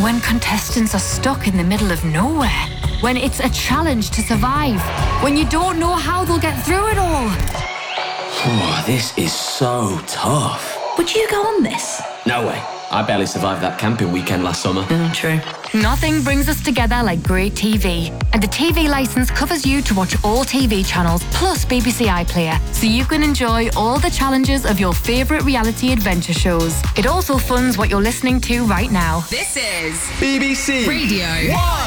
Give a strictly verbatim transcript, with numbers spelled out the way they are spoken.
When contestants are stuck in the middle of nowhere. When it's a challenge to survive. When you don't know how they'll get through it all. Oh, this is so tough. Would you go on this? No way. I barely survived that camping weekend last summer. Mm, true. Nothing brings us together like great T V. And the T V licence covers you to watch all T V channels plus B B C iPlayer, so you can enjoy all the challenges of your favourite reality adventure shows. It also funds what you're listening to right now. This is B B C Radio. One.